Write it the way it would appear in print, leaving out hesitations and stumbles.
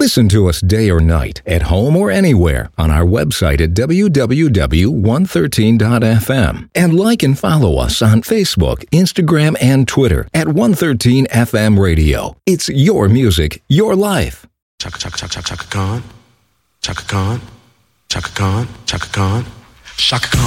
Listen to us day or night, at home or anywhere, on our website at www.113.fm. And like and follow us on Facebook, Instagram, and Twitter at 113 FM Radio. It's your music, your life. Chaka Chaka Chaka Chaka Khan. Chaka Khan. Chaka Khan. Chaka Khan. Chaka Khan.